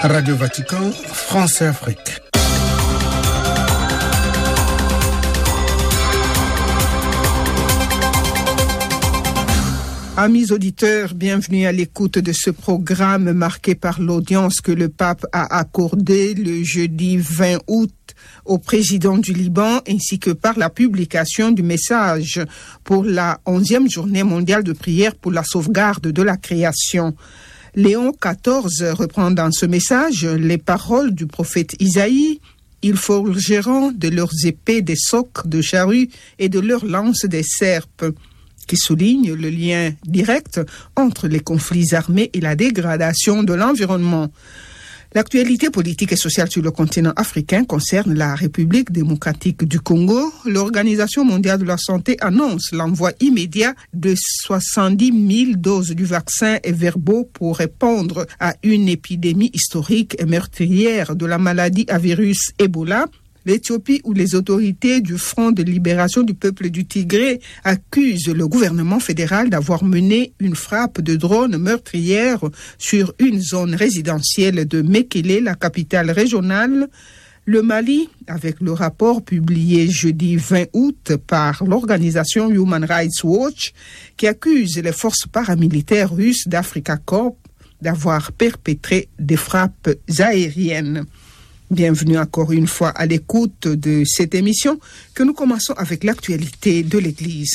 Radio Vatican, France et Afrique. Amis auditeurs, bienvenue à l'écoute de ce programme marqué par l'audience que le pape a accordée le jeudi 20 août au président du Liban ainsi que par la publication du message pour la 11e journée mondiale de prière pour la sauvegarde de la création. Léon XIV reprend dans ce message les paroles du prophète Isaïe. Ils forgeront de leurs épées des socs de charrues et de leurs lances des serpes, qui souligne le lien direct entre les conflits armés et la dégradation de l'environnement. L'actualité politique et sociale sur le continent africain concerne la République démocratique du Congo. L'Organisation mondiale de la santé annonce l'envoi immédiat de 70 000 doses du vaccin Everbo pour répondre à une épidémie historique et meurtrière de la maladie à virus Ebola. L'Éthiopie, où les autorités du Front de libération du peuple du Tigré accusent le gouvernement fédéral d'avoir mené une frappe de drone meurtrière sur une zone résidentielle de Mekele, la capitale régionale. Le Mali, avec le rapport publié jeudi 20 août par l'organisation Human Rights Watch, qui accuse les forces paramilitaires russes d'Africa Corps d'avoir perpétré des frappes aériennes. Bienvenue encore une fois à l'écoute de cette émission que nous commençons avec l'actualité de l'Église.